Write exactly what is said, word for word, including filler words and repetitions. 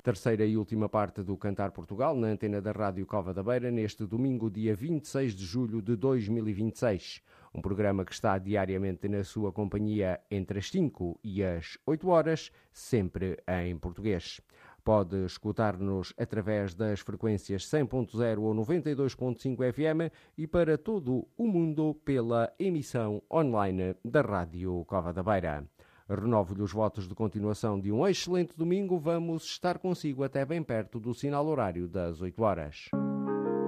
terceira e última parte do Cantar Portugal, na antena da Rádio Cova da Beira, neste domingo, dia vinte e seis de julho de dois mil e vinte e seis. Um programa que está diariamente na sua companhia entre as cinco e as oito horas, sempre em português. Pode escutar-nos através das frequências cem ponto zero ou noventa e dois ponto cinco F M e para todo o mundo pela emissão online da Rádio Cova da Beira. Renovo-lhe os votos de continuação de um excelente domingo. Vamos estar consigo até bem perto do sinal horário das oito horas.